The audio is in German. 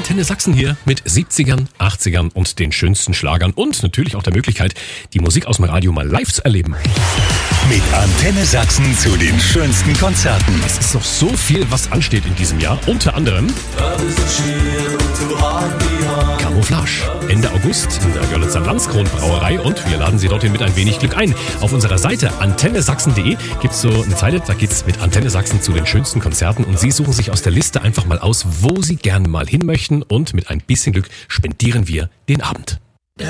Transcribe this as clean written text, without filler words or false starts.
Antenne Sachsen hier mit 70ern, 80ern und den schönsten Schlagern und natürlich auch der Möglichkeit, die Musik aus dem Radio mal live zu erleben. Mit Antenne Sachsen zu den schönsten Konzerten. Es ist noch so viel, was ansteht in diesem Jahr. Unter anderem Camouflage. Ende August in der Görlitzer Landskron Brauerei und wir laden Sie dorthin mit ein wenig Glück ein. Auf unserer Seite antennesachsen.de gibt es so eine Seite, da geht's mit Antenne Sachsen zu den schönsten Konzerten und Sie suchen sich aus der Liste einfach mal aus, wo Sie gerne mal hin möchten und mit ein bisschen Glück spendieren wir den Abend.